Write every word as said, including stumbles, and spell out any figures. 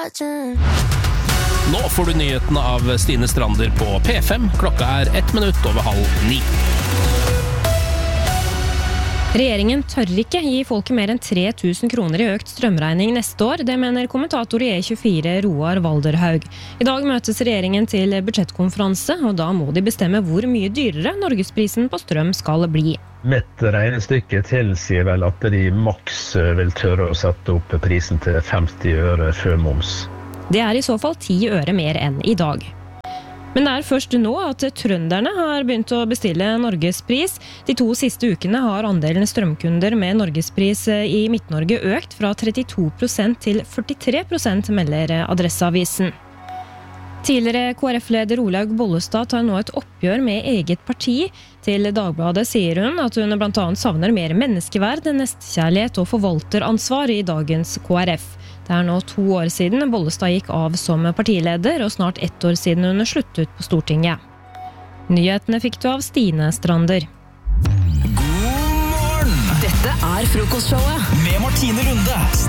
Nå får du nyhetene av Stine Strander på P fem. Klokka er ett minutt over halv ni. Regjeringen tør ikke gi folket mer enn tre tusen kroner i økt strømregning neste år. Det mener kommentator i E tjuefire Roar Valderhaug. I dag møtes regjeringen til budsjettkonferanse, og da må de bestemme hvor mye dyrere norgesprisen på strøm skal bli. Mitt regnestykke tilsier vel at de maks vil tørre å sette opp prisen til femti øre før moms. Det er i så fall ti øre mer enn i dag. Men det er først nå at trønderne har begynt å bestille norgespris. De to siste ukene har andelen strømkunder med norgespris i Midt-Norge økt fra trettito prosent til førtitre prosent, melder Adresseavisen. Tidligere K R F-leder Olaug Bollestad tar nå et oppgjør med eget parti. Til Dagbladet sier hun at hun blant annet savner mer menneskeverd, nestekjærlighet og forvalteransvar i dagens K R F. Det er nå to år siden Bollestad gikk av som partileder, og snart ett år siden hun sluttet på Stortinget. Nyhetene fikk du av Stine Strander. God morgen! Dette er frokostshowet med Martine Lunde,